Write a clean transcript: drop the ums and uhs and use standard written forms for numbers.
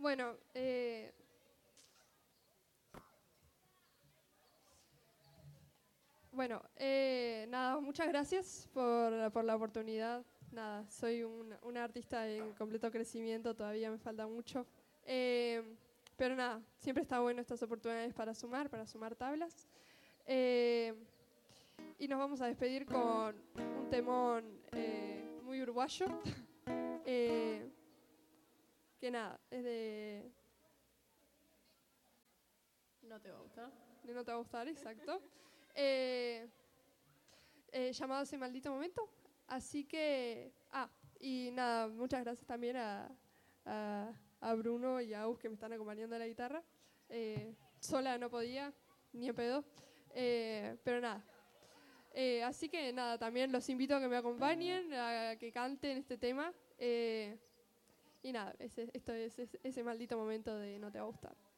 Bueno, nada, muchas gracias por la oportunidad. Nada, soy una artista en completo crecimiento, todavía me falta mucho. Pero nada, siempre está bueno estas oportunidades para sumar tablas. Y nos vamos a despedir con un temón muy uruguayo. eh, que nada, es No te va a gustar. de No te va a gustar, exacto. Llamado Ese Maldito Momento. Así que, y nada, muchas gracias también a Bruno y a Aus que me están acompañando a la guitarra. Sola no podía, ni en pedo. Pero nada. Así que nada, también los invito a que me acompañen, a que canten este tema. Y nada, esto es ese maldito momento de No te va a gustar.